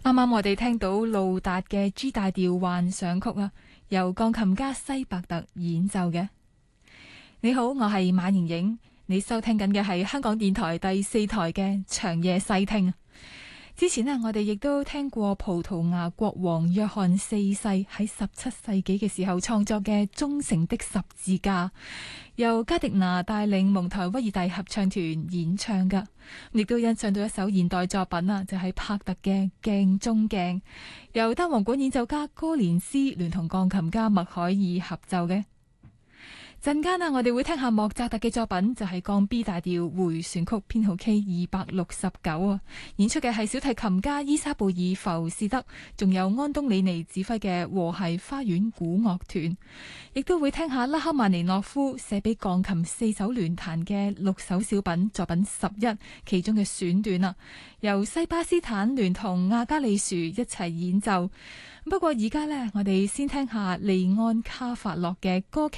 啱啱我哋聽到路達嘅 G 大調幻想曲啊，由鋼琴家西伯特演奏嘅。你好，我係馬盈盈，你收聽緊嘅係香港電台第4台嘅長夜細聽。之前呢，我哋亦都聽過葡萄牙國王約翰4世喺17世紀嘅時候創作嘅《忠誠的十字架》，由加迪拿帶領蒙台威爾第合唱團演唱㗎。亦都欣賞到一首現代作品啊，就係帕特嘅《鏡中鏡》，由單簧管演奏家哥連斯聯同鋼琴家麥海爾合奏嘅。陣間啊，我哋會聽下莫扎特嘅作品，就係降 B 大調回旋曲編號 K269啊。演出嘅係小提琴家伊莎貝爾浮士德，仲有安東尼尼指揮嘅和諧花園古樂團。亦都會聽下拉赫曼尼諾夫寫俾鋼琴4手聯彈嘅6首小品作品11其中嘅選段啊，由西巴斯坦聯同亞加利殊一齊演奏。不過而家呢，我哋先聽下利安卡法洛嘅歌劇